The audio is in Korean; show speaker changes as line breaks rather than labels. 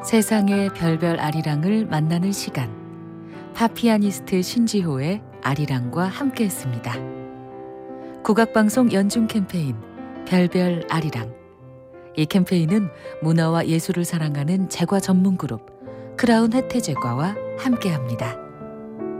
세상의 별별 아리랑을 만나는 시간. 팝피아니스트 신지호의 아리랑과 함께했습니다. 국악방송 연중 캠페인 별별 아리랑. 이 캠페인은 문화와 예술을 사랑하는 제과 전문 그룹 크라운 혜태제과와 함께합니다.